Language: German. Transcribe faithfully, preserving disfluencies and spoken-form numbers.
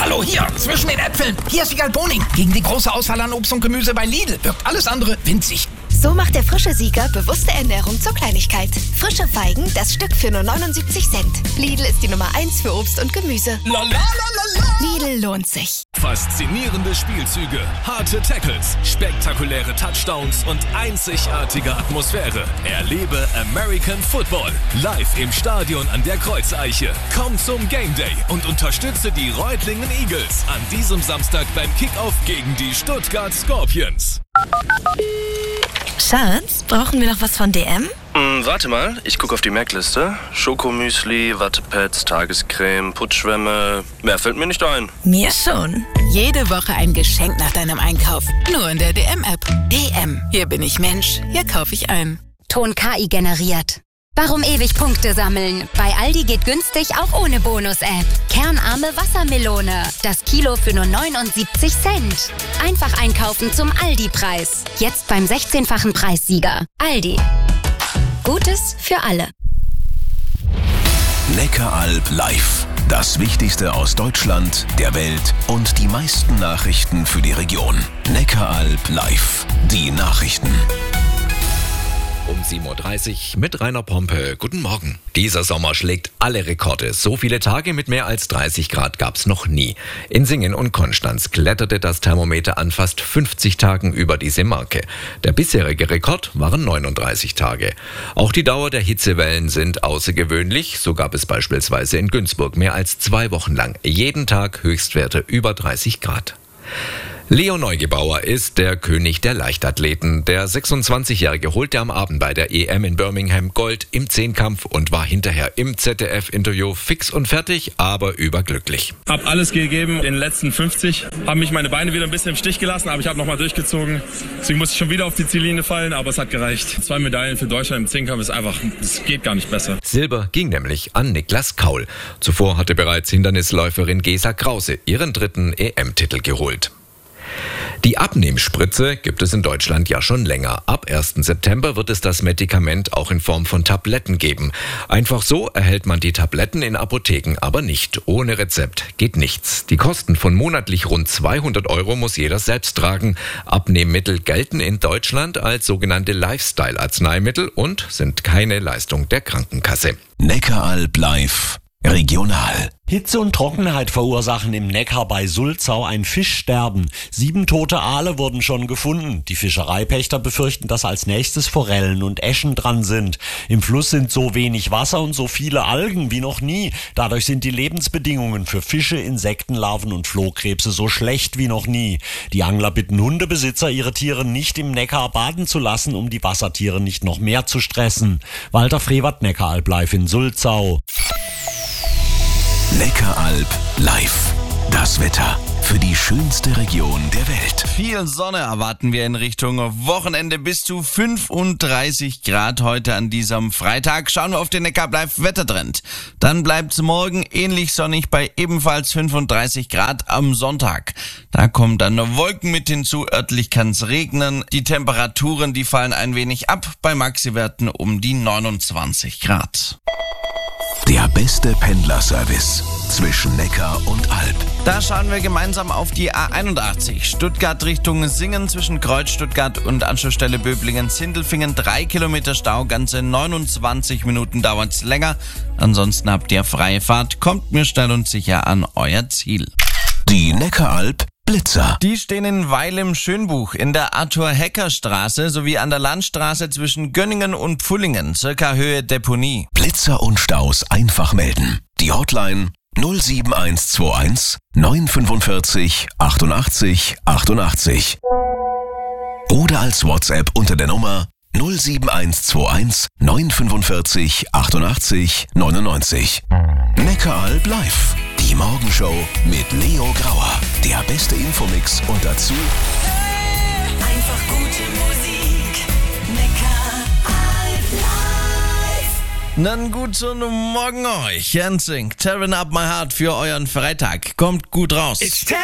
Hallo, hier, zwischen den Äpfeln. Hier ist Vigal Boning. Gegen die große Auswahl an Obst und Gemüse bei Lidl wirkt alles andere winzig. So macht der frische Sieger bewusste Ernährung zur Kleinigkeit. Frische Feigen, das Stück für nur neunundsiebzig Cent. Lidl ist die Nummer eins für Obst und Gemüse. La, la, la, la, la. Lidl lohnt sich. Faszinierende Spielzüge, harte Tackles, spektakuläre Touchdowns und einzigartige Atmosphäre. Erlebe American Football live im Stadion an der Kreuzeiche. Komm zum Game Day und unterstütze die Reutlingen Eagles an diesem Samstag beim Kickoff gegen die Stuttgart Scorpions. Schatz, brauchen wir noch was von D M? Mm, warte mal, ich gucke auf die Merkliste. Schokomüsli, Wattepads, Tagescreme, Putzschwämme. Mehr fällt mir nicht ein. Mir schon. Jede Woche ein Geschenk nach deinem Einkauf. Nur in der D M-App. D M. Hier bin ich Mensch. Hier kaufe ich ein. Ton K I generiert. Warum ewig Punkte sammeln? Bei Aldi geht günstig auch ohne Bonus-App. Kernarme Wassermelone. Das Kilo für nur neunundsiebzig Cent. Einfach einkaufen zum Aldi-Preis. Jetzt beim sechzehnfachen Preissieger. Aldi. Gutes für alle. Neckaralb live. Das Wichtigste aus Deutschland, der Welt und die meisten Nachrichten für die Region. Neckaralb live. Die Nachrichten. Um sieben Uhr dreißig mit Rainer Pompe. Guten Morgen. Dieser Sommer schlägt alle Rekorde. So viele Tage mit mehr als dreißig Grad gab's noch nie. In Singen und Konstanz kletterte das Thermometer an fast fünfzig Tagen über diese Marke. Der bisherige Rekord waren neununddreißig Tage. Auch die Dauer der Hitzewellen sind außergewöhnlich. So gab es beispielsweise in Günzburg mehr als zwei Wochen lang jeden Tag Höchstwerte über dreißig Grad. Leo Neugebauer ist der König der Leichtathleten. Der sechsundzwanzigjährige holte am Abend bei der E M in Birmingham Gold im Zehnkampf und war hinterher im Z D F-Interview fix und fertig, aber überglücklich. Hab alles gegeben in den letzten fünfzig, haben mich meine Beine wieder ein bisschen im Stich gelassen, aber ich habe nochmal durchgezogen. Deswegen musste ich schon wieder auf die Ziellinie fallen, aber es hat gereicht. Zwei Medaillen für Deutschland im Zehnkampf ist einfach, es geht gar nicht besser. Silber ging nämlich an Niklas Kaul. Zuvor hatte bereits Hindernisläuferin Gesa Krause ihren dritten E M-Titel geholt. Die Abnehmspritze gibt es in Deutschland ja schon länger. Ab ersten September wird es das Medikament auch in Form von Tabletten geben. Einfach so erhält man die Tabletten in Apotheken, aber nicht. Ohne Rezept geht nichts. Die Kosten von monatlich rund zweihundert Euro muss jeder selbst tragen. Abnehmmittel gelten in Deutschland als sogenannte Lifestyle-Arzneimittel und sind keine Leistung der Krankenkasse. Neckaralb live. Regional. Hitze und Trockenheit verursachen im Neckar bei Sulzau ein Fischsterben. Sieben tote Aale wurden schon gefunden. Die Fischereipächter befürchten, dass als nächstes Forellen und Äschen dran sind. Im Fluss sind so wenig Wasser und so viele Algen wie noch nie. Dadurch sind die Lebensbedingungen für Fische, Insektenlarven und Flohkrebse so schlecht wie noch nie. Die Angler bitten Hundebesitzer, ihre Tiere nicht im Neckar baden zu lassen, um die Wassertiere nicht noch mehr zu stressen. Walter Frevert, Neckaralb live in Sulzau. Neckaralb live. Das Wetter für die schönste Region der Welt. Viel Sonne erwarten wir in Richtung Wochenende. Bis zu fünfunddreißig Grad heute an diesem Freitag. Schauen wir auf den Neckaralb live Wettertrend. Dann bleibt's morgen ähnlich sonnig bei ebenfalls fünfunddreißig Grad am Sonntag. Da kommen dann Wolken mit hinzu. Örtlich kann's regnen. Die Temperaturen, die fallen ein wenig ab. Bei Maxiwerten um die neunundzwanzig Grad. Der beste Pendlerservice zwischen Neckar und Alb. Da schauen wir gemeinsam auf die A einundachtzig. Stuttgart Richtung Singen zwischen Kreuz Stuttgart und Anschlussstelle Böblingen-Sindelfingen. Drei Kilometer Stau, ganze neunundzwanzig Minuten dauert's länger. Ansonsten habt ihr freie Fahrt. Kommt mir schnell und sicher an euer Ziel. Die Neckaralb Blitzer. Die stehen in Weil im Schönbuch in der Arthur-Hecker-Straße sowie an der Landstraße zwischen Gönningen und Pfullingen, circa Höhe Deponie. Blitzer und Staus einfach melden. Die Hotline null sieben eins zwei eins neun fünf vier achtundachtzig achtundachtzig. Oder als WhatsApp unter der Nummer null sieben eins zwei eins neun fünf vier achtundachtzig neunundneunzig. Neckaralb live. Die Morgenshow mit Leo Grauer. Der beste Infomix und dazu Einfach gute Musik. Neckaralb live. Dann guten Morgen euch. N Sync, Tearing Up My Heart für euren Freitag. Kommt gut raus.